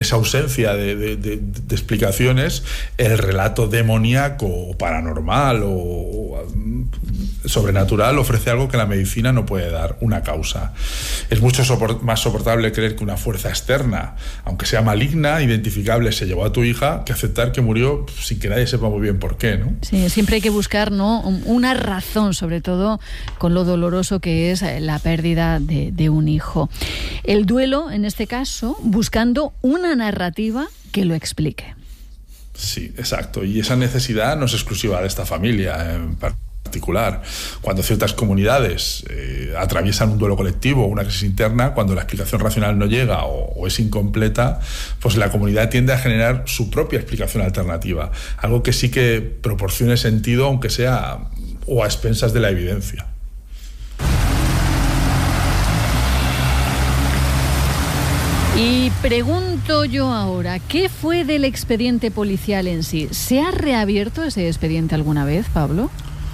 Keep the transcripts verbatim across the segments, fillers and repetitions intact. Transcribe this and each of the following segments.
esa ausencia de, de, de, de explicaciones, el relato demoníaco o paranormal o, o sobrenatural ofrece algo que la medicina no puede dar, una causa. Es mucho soport- más soportable creer que una fuerza externa, aunque sea maligna, identificable, se llevó a tu hija, que aceptar que murió sin que nadie sepa muy bien por qué, ¿no? Sí, siempre hay que buscar, ¿no?, una razón, sobre todo con lo doloroso que es la pérdida de, de un hijo. El duelo, en este caso, buscando una narrativa que lo explique. Sí, exacto. Y esa necesidad no es exclusiva de esta familia en particular. Cuando ciertas comunidades eh, atraviesan un duelo colectivo o una crisis interna, cuando la explicación racional no llega o, o es incompleta, pues la comunidad tiende a generar su propia explicación alternativa. Algo que sí que proporcione sentido, aunque sea o a expensas de la evidencia. Y pregunto yo ahora, ¿qué fue del expediente policial en sí? ¿Se ha reabierto ese expediente alguna vez, Pablo?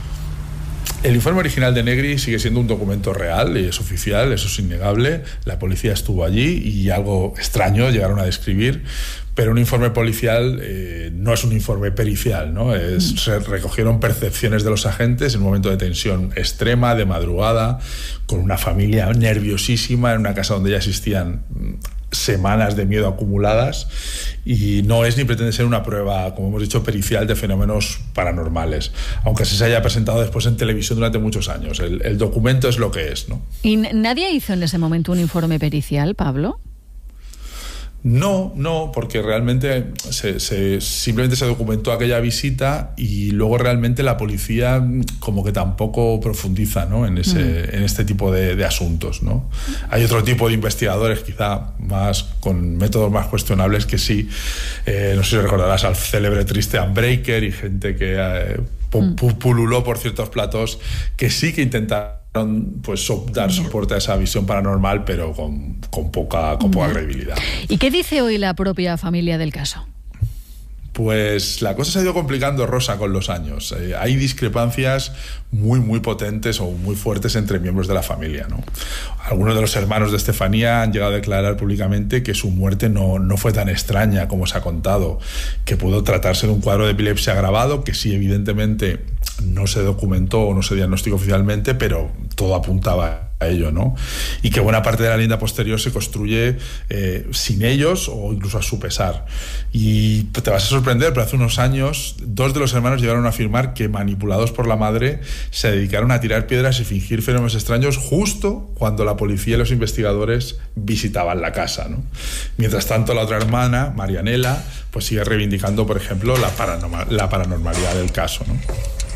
El informe original de Negri sigue siendo un documento real y es oficial, eso es innegable. La policía estuvo allí y algo extraño llegaron a describir, pero un informe policial eh, no es un informe pericial, ¿no? Es, mm. Se recogieron percepciones de los agentes en un momento de tensión extrema, de madrugada, con una familia nerviosísima en una casa donde ya existían semanas de miedo acumuladas, y no es ni pretende ser una prueba, como hemos dicho, pericial de fenómenos paranormales, aunque se haya presentado después en televisión durante muchos años. El, el documento es lo que es, ¿no? ¿Y nadie hizo en ese momento un informe pericial, Pablo? No, no, porque realmente se, se, simplemente se documentó aquella visita y luego realmente la policía como que tampoco profundiza, ¿no?, en, ese, mm. en este tipo de, de asuntos, ¿no? Hay otro tipo de investigadores, quizá más con métodos más cuestionables, que sí, eh, no sé si recordarás al célebre Tristan Breaker y gente que eh, mm. pululó por ciertos platos, que sí que intentaron pues dar soporte a esa visión paranormal, pero con, con poca con poca credibilidad. ¿Y qué dice hoy la propia familia del caso? Pues la cosa se ha ido complicando, Rosa, con los años. Eh, hay discrepancias muy, muy potentes o muy fuertes entre miembros de la familia, ¿no? Algunos de los hermanos de Estefanía han llegado a declarar públicamente que su muerte no, no fue tan extraña como se ha contado, que pudo tratarse de un cuadro de epilepsia agravado, que sí, evidentemente no se documentó o no se diagnosticó oficialmente, pero todo apuntaba a ello, ¿no? Y que buena parte de la leyenda posterior se construye eh, sin ellos o incluso a su pesar. Y te vas a sorprender, pero hace unos años dos de los hermanos llegaron a afirmar que, manipulados por la madre, se dedicaron a tirar piedras y fingir fenómenos extraños justo cuando la policía y los investigadores visitaban la casa, ¿no? Mientras tanto, la otra hermana, Marianela, pues sigue reivindicando, por ejemplo, la, paranormal, la paranormalidad del caso, ¿no?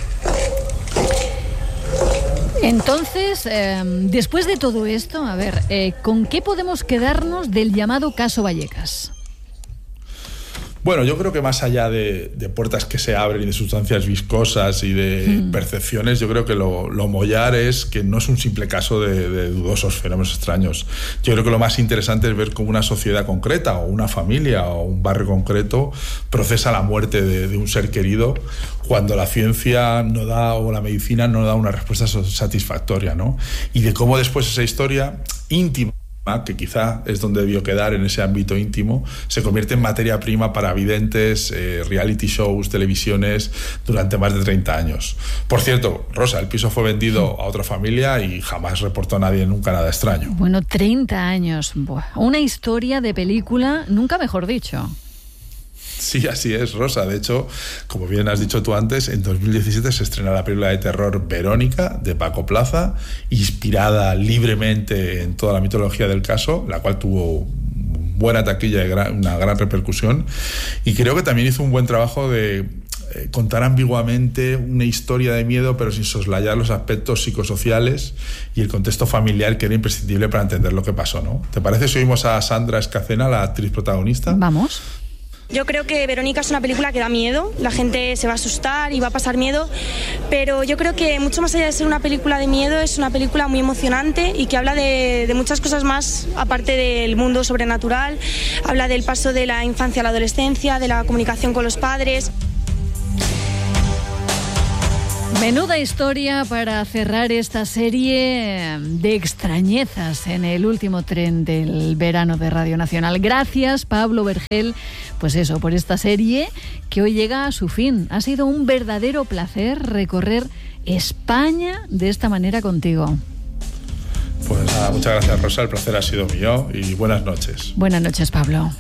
Entonces, eh, después de todo esto, a ver, eh, ¿con qué podemos quedarnos del llamado caso Vallecas? Bueno, yo creo que más allá de, de puertas que se abren y de sustancias viscosas y de mm. percepciones, yo creo que lo, lo mollar es que no es un simple caso de, de dudosos fenómenos extraños. Yo creo que lo más interesante es ver cómo una sociedad concreta o una familia o un barrio concreto procesa la muerte de, de un ser querido cuando la ciencia no da o la medicina no da una respuesta satisfactoria, ¿no? Y de cómo después esa historia íntima, que quizá es donde debió quedar, en ese ámbito íntimo, se convierte en materia prima para videntes, eh, reality shows, televisiones, durante más de treinta años. Por cierto, Rosa, el piso fue vendido a otra familia y jamás reportó a nadie nunca nada extraño. Bueno, treinta años. Buah, una historia de película, nunca mejor dicho. Sí, así es, Rosa. De hecho, como bien has dicho tú antes, en dos mil diecisiete se estrena la película de terror Verónica, de Paco Plaza, inspirada libremente en toda la mitología del caso, la cual tuvo buena taquilla y una gran repercusión. Y creo que también hizo un buen trabajo de eh, contar ambiguamente una historia de miedo, pero sin soslayar los aspectos psicosociales y el contexto familiar, que era imprescindible para entender lo que pasó, ¿no? ¿Te parece si oímos a Sandra Escacena, la actriz protagonista? Vamos. Yo creo que Verónica es una película que da miedo, la gente se va a asustar y va a pasar miedo, pero yo creo que mucho más allá de ser una película de miedo, es una película muy emocionante y que habla de, de muchas cosas más, aparte del mundo sobrenatural. Habla del paso de la infancia a la adolescencia, de la comunicación con los padres. Menuda historia para cerrar esta serie de extrañezas en el último tren del verano de Radio Nacional. Gracias, Pablo Vergel, pues eso, por esta serie que hoy llega a su fin. Ha sido un verdadero placer recorrer España de esta manera contigo. Pues nada, muchas gracias, Rosa, el placer ha sido mío y buenas noches. Buenas noches, Pablo.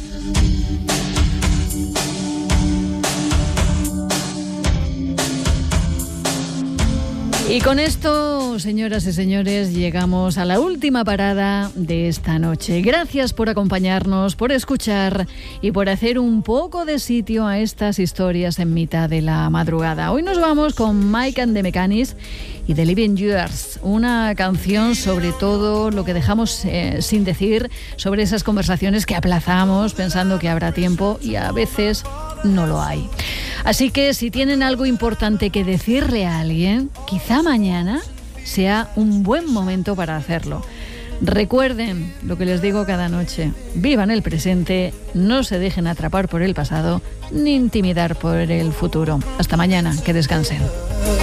Y con esto, señoras y señores, llegamos a la última parada de esta noche. Gracias por acompañarnos, por escuchar y por hacer un poco de sitio a estas historias en mitad de la madrugada. Hoy nos vamos con Mike and the Mechanics y The Living Years, una canción sobre todo lo que dejamos eh, sin decir, sobre esas conversaciones que aplazamos pensando que habrá tiempo y a veces no lo hay. Así que si tienen algo importante que decirle a alguien, quizá mañana sea un buen momento para hacerlo. Recuerden lo que les digo cada noche: vivan el presente, no se dejen atrapar por el pasado ni intimidar por el futuro. Hasta mañana, que descansen.